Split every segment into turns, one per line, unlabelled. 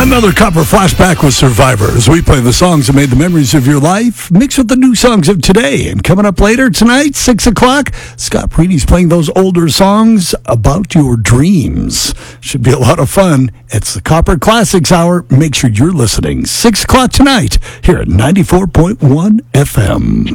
Another Copper flashback with Survivors. We play the songs that made the memories of your life, mixed with the new songs of today. And coming up later tonight, 6 o'clock, Scott Preeney's playing those older songs about your dreams. Should be a lot of fun. It's the Copper Classics Hour. Make sure you're listening. 6 o'clock tonight here at 94.1 FM.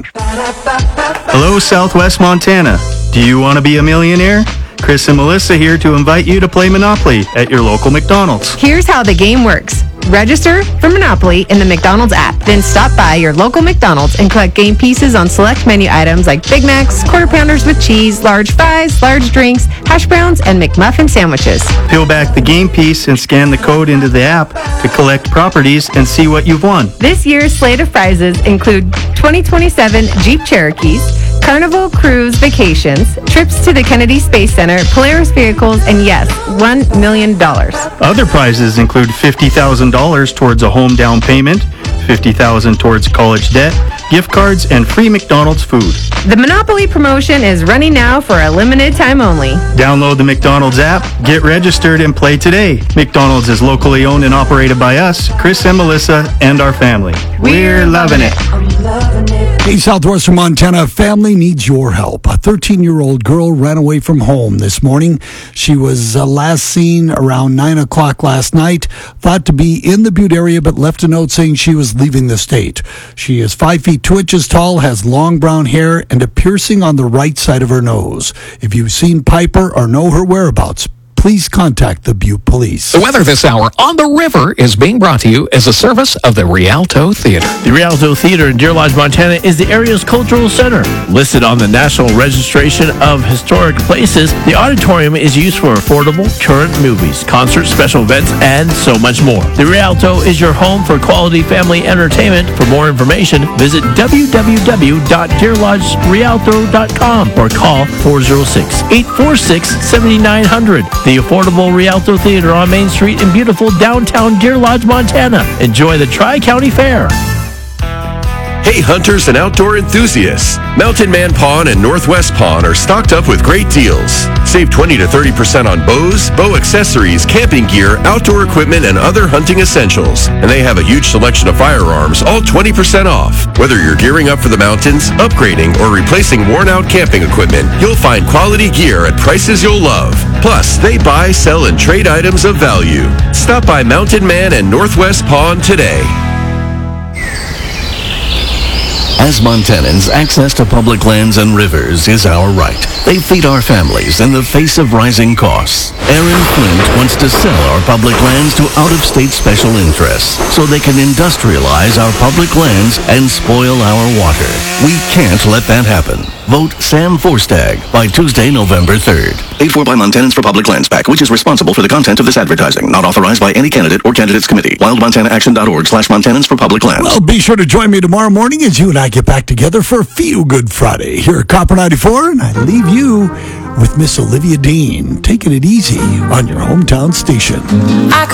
Hello, Southwest Montana. Do you want to be a millionaire? Chris and Melissa here to invite you to play Monopoly at your local McDonald's.
Here's how the game works. Register for Monopoly in the McDonald's app. Then stop by your local McDonald's and collect game pieces on select menu items like Big Macs, Quarter Pounders with cheese, large fries, large drinks, hash browns, and McMuffin sandwiches.
Peel back the game piece and scan the code into the app to collect properties and see what you've won.
This year's slate of prizes include 2027 Jeep Cherokees, Carnival Cruise Vacations, trips to the Kennedy Space Center, Polaris vehicles, and yes, $1 million.
Other prizes include $50,000 towards a home down payment, $50,000 towards college debt, gift cards, and free McDonald's food.
The Monopoly promotion is running now for a limited time only.
Download the McDonald's app, get registered, and play today. McDonald's is locally owned and operated by us, Chris and Melissa, and our family. We're loving it.
Hey, Southwestern Montana, family needs your help. A 13-year-old girl ran away from home this morning. She was last seen around 9 o'clock last night, thought to be in the Butte area, but left a note saying she was leaving the state. She is 5 feet 2 inches tall, has long brown hair, and a piercing on the right side of her nose. If you've seen Piper or know her whereabouts, please contact the Butte Police.
The weather this hour on the river is being brought to you as a service of the Rialto Theater.
The Rialto Theater in Deer Lodge, Montana is the area's cultural center. Listed on the National Registration of Historic Places, the auditorium is used for affordable, current movies, concerts, special events, and so much more. The Rialto is your home for quality family entertainment. For more information, visit www.deerlodgerialto.com or call 406-846-7900. The affordable Rialto Theater on Main Street in beautiful downtown Deer Lodge, Montana. Enjoy the Tri-County Fair.
Hey hunters and outdoor enthusiasts, Mountain Man Pawn and Northwest Pawn are stocked up with great deals. Save 20 to 30% on bows, bow accessories, camping gear, outdoor equipment, and other hunting essentials. And they have a huge selection of firearms, all 20% off. Whether you're gearing up for the mountains, upgrading, or replacing worn-out camping equipment, you'll find quality gear at prices you'll love. Plus, they buy, sell, and trade items of value. Stop by Mountain Man and Northwest Pawn today.
As Montanans, access to public lands and rivers is our right. They feed our families in the face of rising costs. Aaron Flint wants to sell our public lands to out-of-state special interests so they can industrialize our public lands and spoil our water. We can't let that happen. Vote Sam Forstag by Tuesday, November 3rd. Paid for by Montanans for Public Lands PAC, which is responsible for the content of this advertising. Not authorized by any candidate or candidates committee. WildMontanaAction.org/Montanans for Public Lands.
Well, be sure to join me tomorrow morning as you and I get back together for Feel Good Friday here at Copper 94, and I leave you with Miss Olivia Dean, taking it easy on your hometown station.